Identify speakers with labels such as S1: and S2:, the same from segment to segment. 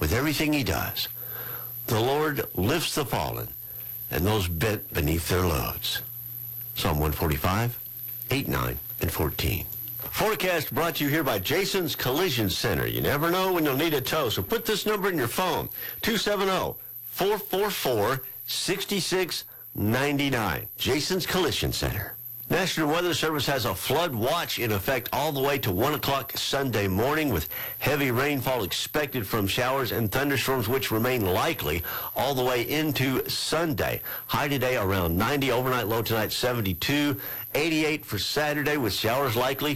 S1: with everything he does. The Lord lifts the fallen and those bent beneath their loads. Psalm 145, 8, 9, and 14. Forecast brought to you here by Jason's Collision Center. You never know when you'll need a tow, so put this number in your phone, 270-444-6699. Jason's Collision Center. National Weather Service has a flood watch in effect all the way to 1 o'clock Sunday morning, with heavy rainfall expected from showers and thunderstorms, which remain likely all the way into Sunday. High today around 90, overnight low tonight 72, 88 for Saturday with showers likely.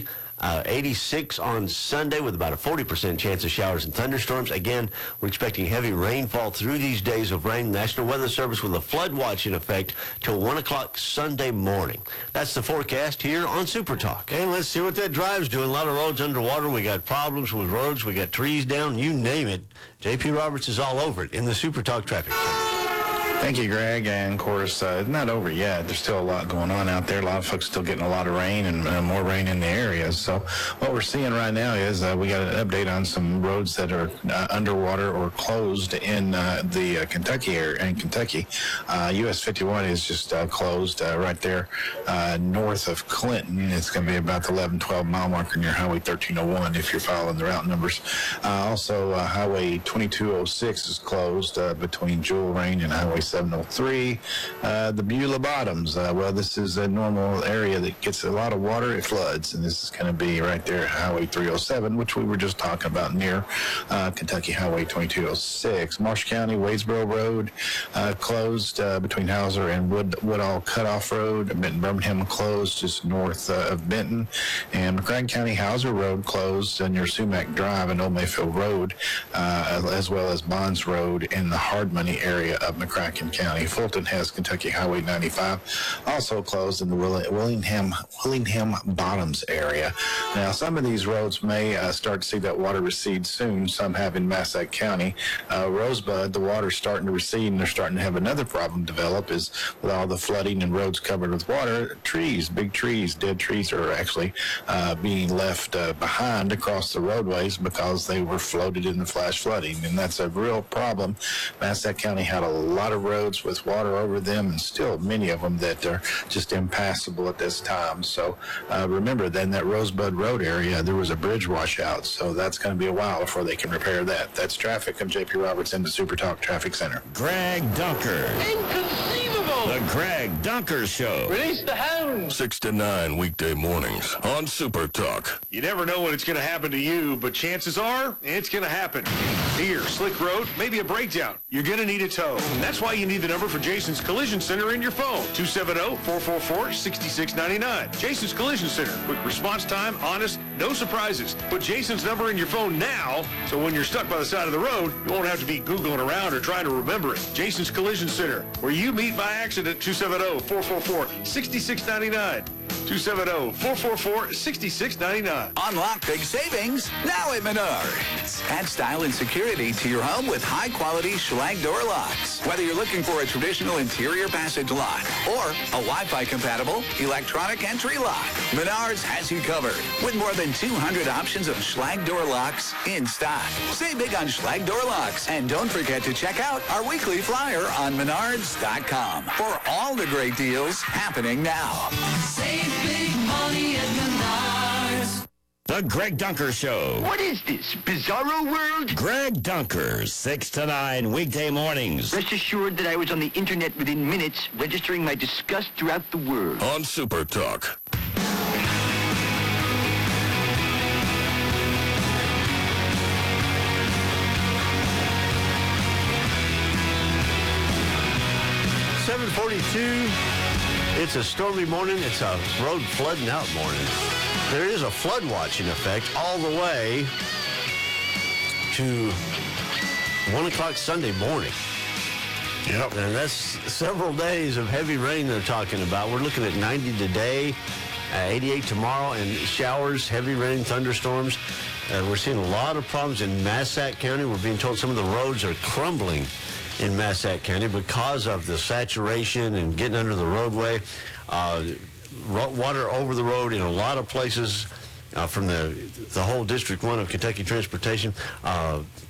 S1: 86 on Sunday with about a 40% chance of showers and thunderstorms. Again, we're expecting heavy rainfall through these days of rain. National Weather Service with a flood watch in effect till 1 o'clock Sunday morning. That's the forecast here on Super Talk. And let's see what that drive's doing. A lot of roads underwater. We got problems with roads. We got trees down. You name it. J.P. Roberts is all over it in the Super Talk Traffic Center.
S2: Thank you, Greg. And, of course, it's not over yet. There's still a lot going on out there. A lot of folks still getting a lot of rain and more rain in the areas. So what we're seeing right now is we got an update on some roads that are underwater or closed in the Kentucky area. In Kentucky, US 51 is just closed right there north of Clinton. It's going to be about the 11, 12 mile marker near Highway 1301 if you're following the route numbers. Also, Highway 2206 is closed between Jewel Range and Highway 703. The Beulah Bottoms, well, this is a normal area that gets a lot of water. It floods, and this is going to be right there at Highway 307, which we were just talking about near Kentucky Highway 2206. Marshall County, Wadesboro Road closed between Hauser and Woodall Cutoff Road. Benton Birmingham closed just north of Benton. And McCracken County Hauser Road closed near Sumac Drive and Old Mayfield Road, as well as Bonds Road in the Hard Money area of McCracken County. Fulton has Kentucky Highway 95 also closed in the Willingham Bottoms area. Now, some of these roads may start to see that water recede soon. Some have in Massac County. Rosebud, the water's starting to recede, and they're starting to have another problem develop is with all the flooding and roads covered with water, trees, big trees, dead trees are actually being left behind across the roadways because they were floated in the flash flooding, and that's a real problem. Massac County had a lot of roads with water over them, and still many of them that are just impassable at this time. So remember, then that Rosebud Road area, there was a bridge washout, so that's going to be a while before they can repair that. That's traffic. I'm J.P. Roberts in the Super Talk Traffic Center.
S3: Greg Dunker.
S4: Inconceivable!
S3: The Greg Dunker Show.
S4: Release the hounds!
S5: 6 to 9 weekday mornings on Super Talk.
S6: You never know when it's going to happen to you, but chances are it's going to happen. Here, slick road, maybe a breakdown. You're going to need a tow. And that's why you need the number for Jason's Collision Center in your phone. 270-444-6699. Jason's Collision Center. Quick response time, honest, no surprises. Put Jason's number in your phone now, so when you're stuck by the side of the road, you won't have to be Googling around or trying to remember it. Jason's Collision Center, where you meet by accident. 270-444-6699. 270-444-6699.
S7: Unlock big savings now at Menards. Add style and security to your home with high-quality Schlage door locks. Whether you're looking for a traditional interior passage lock or a Wi-Fi compatible electronic entry lock, Menards has you covered with more than 200 options of Schlage door locks in stock. Save big on Schlage door locks, and don't forget to check out our weekly flyer on Menards.com for all the great deals happening now.
S8: Save big money at Menards.
S3: The Greg Dunker Show.
S4: What is this, Bizarro World?
S3: Greg Dunker, 6 to 9 weekday mornings.
S4: Rest assured that I was on the internet within minutes, registering my disgust throughout the world.
S5: On Super Talk.
S1: It's a stormy morning. It's a road flooding out morning. There is a flood watch in effect all the way to 1 o'clock Sunday morning.
S2: Yep.
S1: And that's several days of heavy rain they're talking about. We're looking at 90 today, 88 tomorrow, and showers, heavy rain, thunderstorms. We're seeing a lot of problems in Massac County. We're being told some of the roads are crumbling in Massac County because of the saturation and getting under the roadway. Water over the road in a lot of places from the whole District 1 of Kentucky Transportation.